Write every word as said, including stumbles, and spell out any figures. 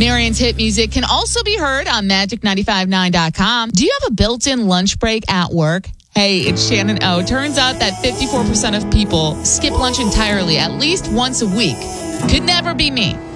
Marion's hit music can also be heard on magic nine five nine dot com. Do you have a built-in lunch break at work? Hey, it's Shannon O. Turns out that fifty-four percent of people skip lunch entirely at least once a week. Could never be me.